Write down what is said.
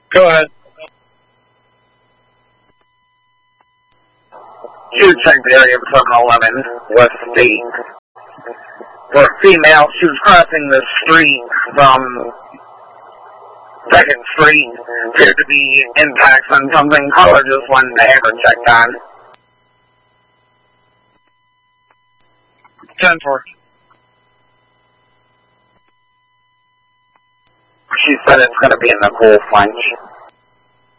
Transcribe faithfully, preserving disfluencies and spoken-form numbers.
Go ahead. You checked the area of seven eleven West State. For a female, she was crossing the street from Second Street. Appeared to be impacts on something. Caller just wanted to have her checked on. ten four. She said it's going to be in the cool French.